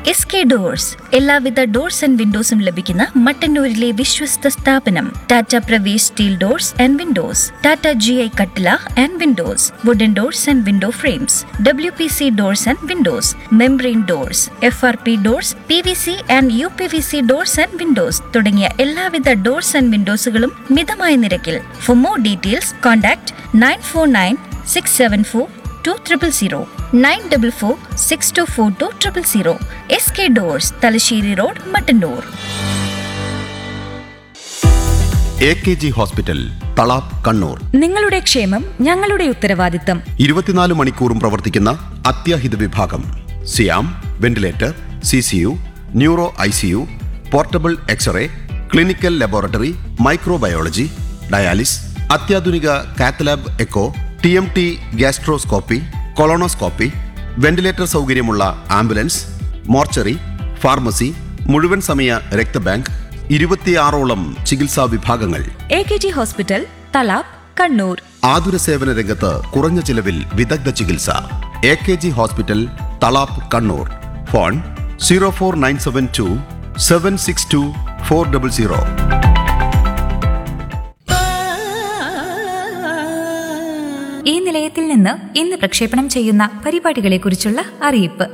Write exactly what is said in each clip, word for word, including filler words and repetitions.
S K doors എല്ലാവിധ doors and വിൻഡോസും ലഭിക്കുന്ന മട്ടന്നൂരിലെ വിശ്വസ്ത സ്ഥാപനം. Tata Pravesh steel doors and Windows, Tata G I കട്ടില and Windows, wooden doors and window frames, W P C doors and Windows, membrane doors, F R P doors, P V C and you P V C doors and Windows തുടങ്ങിയ എല്ലാവിധ doors and വിൻഡോസുകളും മിതമായ നിരക്കിൽ. For more details contact nine four nine six seven four two triple zero nine double four six to four two triple zero. S K doors, Thalassery road, Mattannur. A K G hospital, Thalap, Kannur. നിങ്ങളുടെ ക്ഷേമം ഞങ്ങളുടെ ഉത്തരവാദിത്തം. ഇരുപത്തിനാല് മണിക്കൂറും പ്രവർത്തിക്കുന്ന അത്യാഹിത വിഭാഗം, സിയാം ventilator, C C U, neuro I C U, portable x-ray, clinical laboratory, microbiology, dialysis, അത്യാധുനിക cath lab echo, T M T, gastroscopy, colonoscopy, ventilator സൗകര്യമുള്ള ആംബുലൻസ്, മോർച്ചറി, ഫാർമസി, മുഴുവൻ സമയ രക്തബാങ്ക്, ഇരുപത്തിയാറോളം ചികിത്സാ വിഭാഗങ്ങൾ. A K G hospital, Thalap, Kannur. ആതുര സേവന രംഗത്ത് കുറഞ്ഞ ചിലവിൽ വിദഗ്ധ ചികിത്സ. A K G hospital, Thalap, Kannur. Phone zero four nine seven to seven six to four double zero. ഈ നിലയത്തിൽ നിന്ന് ഇന്ന് പ്രക്ഷേപണം ചെയ്യുന്ന പരിപാടികളെക്കുറിച്ചുള്ള അറിയിപ്പ്.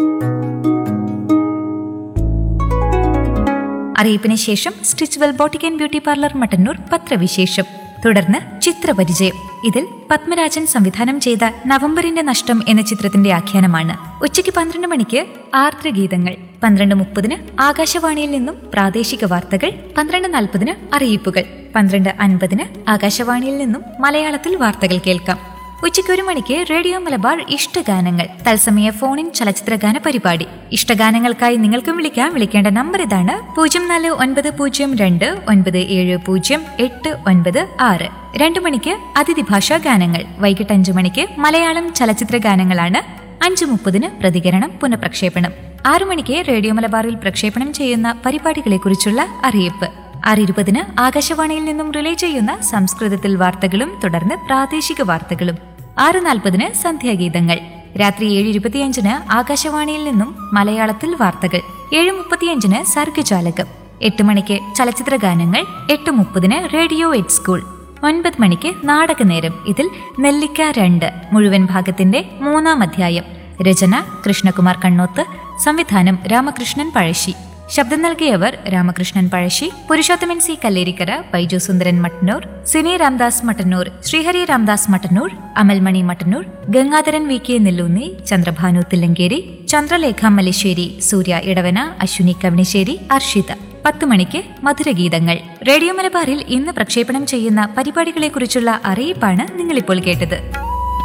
അറിയിപ്പിന് ശേഷം Stitchwell boutique and beauty parlour Mattannur പത്രവിശേഷം. തുടർന്ന് ചിത്രപരിചയം. ഇതിൽ പത്മരാജൻ സംവിധാനം ചെയ്ത നവംബറിന്റെ നഷ്ടം എന്ന ചിത്രത്തിന്റെ ആഖ്യാനമാണ്. ഉച്ചയ്ക്ക് പന്ത്രണ്ട് മണിക്ക് ആർദ്രഗീതങ്ങൾ, പന്ത്രണ്ട് മുപ്പതിന് ആകാശവാണിയിൽ നിന്നും പ്രാദേശിക വാർത്തകൾ, പന്ത്രണ്ട് നാൽപ്പതിന് അറിയിപ്പുകൾ, പന്ത്രണ്ട് അൻപതിന് ആകാശവാണിയിൽ നിന്നും മലയാളത്തിൽ വാർത്തകൾ കേൾക്കാം. ഉച്ചയ്ക്ക് ഒരു മണിക്ക് റേഡിയോ മലബാർ ഇഷ്ടഗാനങ്ങൾ, തത്സമയ ഫോണിൻ ചലച്ചിത്രഗാന പരിപാടി. ഇഷ്ടഗാനങ്ങൾക്കായി നിങ്ങൾക്കും വിളിക്കാം. വിളിക്കേണ്ട നമ്പർ ഇതാണ്: പൂജ്യം നാല് ഒൻപത് പൂജ്യം രണ്ട് ഒൻപത് ഏഴ് പൂജ്യം എട്ട് ഒൻപത് ആറ്. രണ്ടു മണിക്ക് അതിഥി ഭാഷാ ഗാനങ്ങൾ. വൈകിട്ട് അഞ്ചു മണിക്ക് മലയാളം ചലച്ചിത്ര ഗാനങ്ങളാണ്. അഞ്ചു മുപ്പതിന് പ്രതികരണം പുനഃപ്രക്ഷേപണം. ആറു മണിക്ക് റേഡിയോ മലബാറിൽ പ്രക്ഷേപണം ചെയ്യുന്ന പരിപാടികളെക്കുറിച്ചുള്ള അറിയിപ്പ്. ആറ് ഇരുപതിന് ആകാശവാണിയിൽ നിന്നും റിലേ ചെയ്യുന്ന സംസ്കൃതത്തിൽ വാർത്തകളും തുടർന്ന് പ്രാദേശിക വാർത്തകളും. ആറ് നാൽപ്പതിന് സന്ധ്യാഗീതങ്ങൾ. രാത്രി ഏഴ് ഇരുപത്തിയഞ്ചിന് ആകാശവാണിയിൽ നിന്നും മലയാളത്തിൽ വാർത്തകൾ. ഏഴ് മുപ്പത്തിയഞ്ചിന് സർഗജാലകം. എട്ട് മണിക്ക് ചലച്ചിത്ര ഗാനങ്ങൾ. എട്ട് മുപ്പതിന് റേഡിയോ എഡ് സ്കൂൾ. ഒൻപത് മണിക്ക് നാടകനേരം. ഇതിൽ നെല്ലിക്ക രണ്ട് മുഴുവൻ ഭാഗത്തിന്റെ മൂന്നാം അധ്യായം. രചന കൃഷ്ണകുമാർ കണ്ണോത്ത്, സംവിധാനം രാമകൃഷ്ണൻ പഴശ്ശി. ശബ്ദം നൽകിയവർ രാമകൃഷ്ണൻ പഴശ്ശി, പുരുഷോത്തമൻ സി കല്ലേരിക്കര, ബൈജു സുന്ദരൻ മട്ടന്നൂർ, സിനി രാംദാസ് മട്ടന്നൂർ, ശ്രീഹരി രാംദാസ് മട്ടന്നൂർ, അമൽമണി മട്ടന്നൂർ, ഗംഗാധരൻ വി കെ നെല്ലൂന്നി, ചന്ദ്രഭാനു തില്ലങ്കേരി, ചന്ദ്രലേഖ മല്ലേശ്ശേരി, സൂര്യ ഇടവന, അശ്വിനി കവണിശ്ശേരി, അർഷിത. പത്ത് മണിക്ക് മധുരഗീതങ്ങൾ. റേഡിയോ മലബാറിൽ ഇന്ന് പ്രക്ഷേപണം ചെയ്യുന്ന പരിപാടികളെക്കുറിച്ചുള്ള അറിയിപ്പാണ് നിങ്ങളിപ്പോൾ കേട്ടത്.